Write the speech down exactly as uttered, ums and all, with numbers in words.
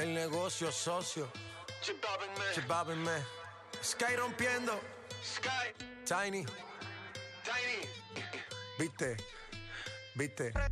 el negocio socio. Chibabinme, Chibabinme. Sky rompiendo. Sky, Tiny. Tiny. Viste. Viste.